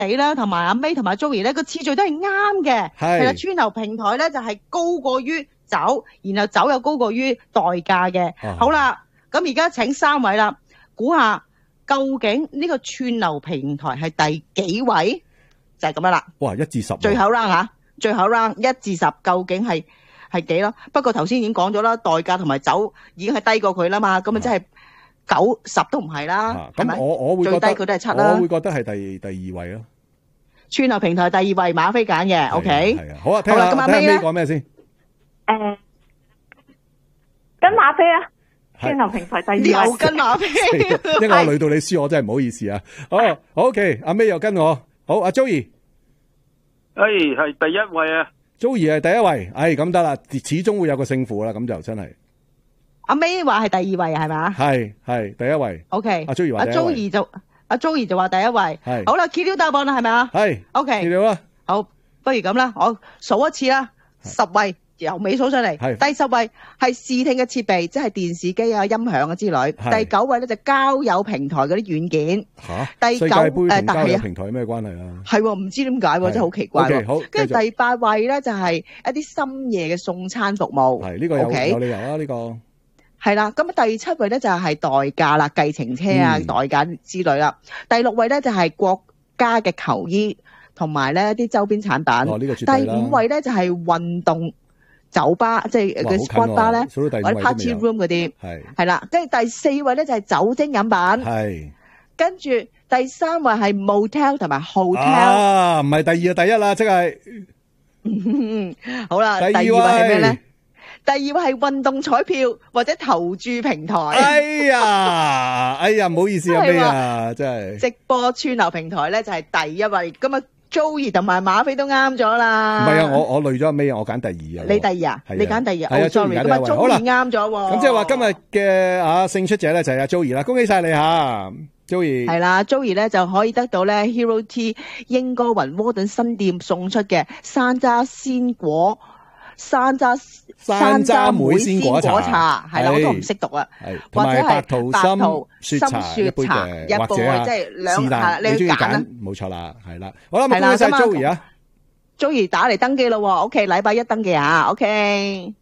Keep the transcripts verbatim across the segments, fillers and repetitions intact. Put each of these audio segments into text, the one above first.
你啦，同埋阿 May 同埋 Joey 咧個次序都係啱嘅。 係係啦，串流平台咧就係高過於酒，然後酒又高過於代價嘅。 啊好啦，咁而家請三位啦，估下究竟呢個串流平台係第幾位？就係咁樣啦。 哇，一至十喎。 最後 round 吓，最後 round 一至十，究竟係係幾咯？不過頭先已經講咗啦，代價同埋酒已經係低過佢啦嘛，咁啊即係九十都唔係啦， 啊係咪？ 咁我我會覺得最低佢都係七啦我會覺得係第第二位咯。 串流平台第二位馬飛揀嘅，OK。 係啊，好啊，聽下好啦咁阿聽下 May 咧 May 講咩先？ 誒，跟馬飛啊， 係串流平台第二位。 又跟馬飛， 因為我累到你輸，我真係唔好意思啊。好好 OK，阿 May 又跟我，好阿 Joey。 誒，係第一位啊！ Joey 係第一位，唉咁得啦，始終會有個勝負啦，咁就真係阿 May 話係第二位係嘛係係第一位。 ？OK。 阿 Joey 話阿第一位 Joey 就阿 Joey 就話第一位。 係好啦，揭曉答案啦，係咪啊係 ？OK。 見到啦， 好，不如咁啦，我數一次啦，十位由尾數上嚟。 係第十位係視聽嘅設備，即係電視機啊、音響啊之類。 係第九位咧就交友平台嗰啲軟件。 吓第九世界盃同誒但係啊交友平台有咩關係啊？ 係喎，唔知點解喎， 係真係好奇怪 OK，好喎。跟繼續住第八位咧就係一啲深夜嘅送餐服務。 係呢個有 OK 有理由啊，呢個係啦，咁啊第七位咧就係代駕啦，計程車啊、 嗯代駕之類啦。第六位咧就係國家嘅球衣同埋咧啲周邊產品。 哦呢個絕對啦第五位咧就係運動酒吧，即係嗰啲哇好近 squad bar 咧， 喎數到第五或者位都 party 未有 room 嗰啲。 係係啦，跟住第四位咧就係酒精飲品， 係跟住第三位係 motel 同埋 hotel。 啊，唔係第二啊，第一啦，即係好啦， 第二第二位係咩位咧？第二位係運動彩票或者投注平台。 哎呀哎呀，唔好意思啊係喎 May 啊，真係直播串流平台咧就係第一位，咁啊 Joey 同埋馬飛都啱咗啦。 唔係啊？我我累咗阿 May 啊，我揀第二啊。 你第二啊？ 係啊你揀第二啊？ 係啊哦，sorry， Joey 揀咁啊第一位好啦 Joey 啱咗喎。 咁即係話今日嘅啊勝出者咧就係阿 Joey 啦，恭喜晒你吓 Joey。 係啦，Joey 咧就可以得到咧 Hero Tea 英歌雲窩頓新店送出嘅山楂鮮果。山楂山楂梅鮮果茶茶係啦，我都唔識讀啊。或者係白桃白桃心雪茶心雪一杯茶嘅， 一杯或者啊即係兩是但係你你中意揀啦揀，冇錯啦，係啦。好啦，咁係啦恭喜晒咁啊 Joey 啊！ Joey 打嚟登記咯喎，OK，禮拜一登記啊，OK。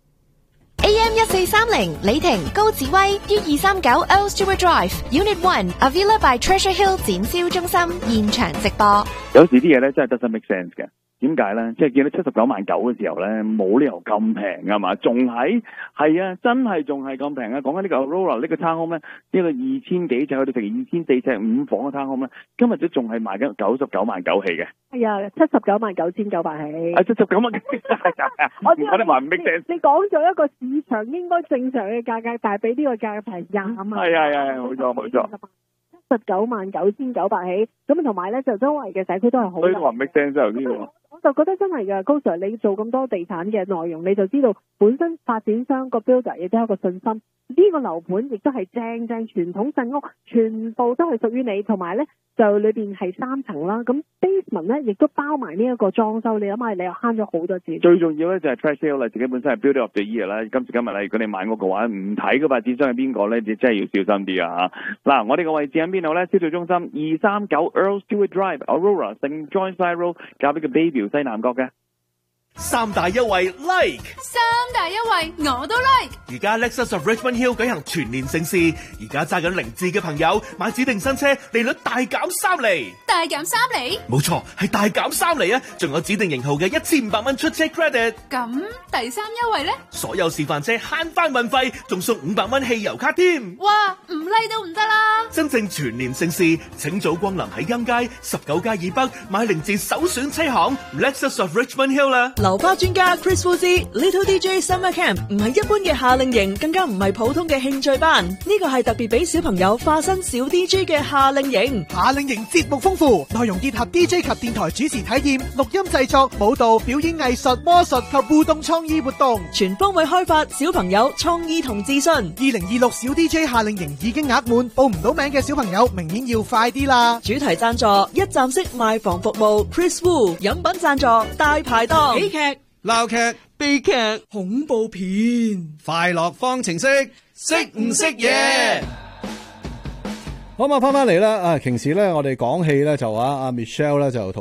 A M 一四三零李婷高志威 U 二三九 Earl Stewart Drive Unit One Avila by Treasure Hill 展銷中心現場直播。 有時啲嘢咧真係 doesn't make sense 嘅。點解咧？即係見到七十九萬九嘅時候咧，冇理由咁平噶嘛？仲係係啊，真係仲係咁平啊！講緊呢個 Aurora 呢個 town home 咧，呢個二千幾尺去到成二千四尺五房嘅 town home 咧，今日都仲係賣緊九十九萬九起嘅。 係啊，七十九萬九千九百起。 啊，七十九萬， 我知我哋話唔 make sense。 你講咗一個市場應該正常嘅價格，但係比呢個價格平廿萬。 係係係，冇錯冇錯。 七十九萬九千九百起，咁同埋咧就周圍嘅社區都係好。 所以話唔 make sense 頭先喎。 我就覺得真係㗎，高 Sir 你做咁多地產嘅內容，你就知道本身發展商個 builder 亦都有一個信心，呢、這個樓盤亦都係正正傳統鎮屋，全部都係屬於你，同埋咧就裏邊係三層啦，咁 basement 咧亦都包埋呢一個裝修，你諗下你又慳咗好多錢。 最重要咧就係 Treasure Hill 啦，自己本身係 Builder of the Year 啦，今時今日啦，如果你買屋嘅話，唔睇個發展商係邊個咧，你真係要小心啲啊嚇！嗱，我哋個位置喺邊度咧？銷售中心二三九 Earl Stewart Drive Aurora Saint John Side Road， 交俾個 Bayview 西南角嘅。 三大優惠 like， 三大優惠我都 like。 而家 Lexus of Richmond Hill 舉行全年盛事，而家揸緊零字嘅朋友買指定新車，利率大減三厘， 大減三厘， 冇錯係大減三厘啊！仲有指定型號嘅一千五百蚊出車 credit。 咁第三優惠呢？ 所有示範車慳翻運費，仲送五百蚊汽油卡添。 哇，唔 like 都唔得啦！ 真正全年盛事，請早光臨喺音街十九街以北買零字首選車行 Lexus of Richmond Hill 啦。 流花專家 Chris Fuzi Little D J Summer Camp 唔係一般嘅夏令營，更加唔係普通嘅興趣班，呢個係特別俾小朋友化身小 D J 嘅夏令營。 夏令營節目豐富，內容結合 D J 及電台主持體驗、錄音製作、舞蹈、表演藝術、魔術及互動創意活動， 全方位開發小朋友創意同自信。 二零二六小 D J 夏令營已經額滿，報唔到名嘅小朋友明年要快啲啦！ 主題贊助一站式賣房服務 Chris Wu， 飲品贊助大排檔， 喜劇、 鬧劇、 悲劇、 恐怖片、 快樂方程式，識唔識嘢？ 好嘛，翻翻嚟啦，啊，平時咧我哋講戲咧就話阿 Michelle 咧就同